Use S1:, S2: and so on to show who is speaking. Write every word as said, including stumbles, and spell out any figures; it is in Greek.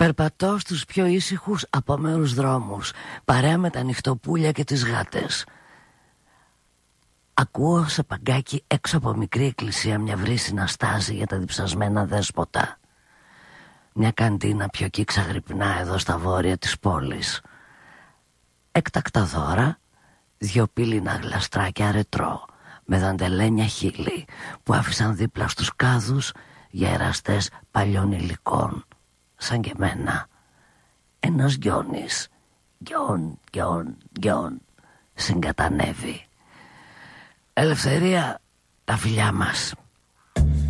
S1: Περπατώ στους πιο ήσυχους απομέρους δρόμους, παρέα με τα νυχτοπούλια και τις γάτες. Ακούω σε παγκάκι έξω από μικρή εκκλησία μια βρύση να στάζει για τα διψασμένα δέσποτα. Μια καντίνα πιο εκεί ξαγρυπνά εδώ στα βόρεια της πόλης. Έκτακτα δώρα, δυο πύληνα γλαστράκια ρετρό με δαντελένια χείλη που άφησαν δίπλα στους κάδους για εραστές παλιών υλικών, σαν και εμένα. Ένας γιώνης, γιον, γιον, γιον, συγκατανεύει. Ελευθερία, τα φιλιά μας.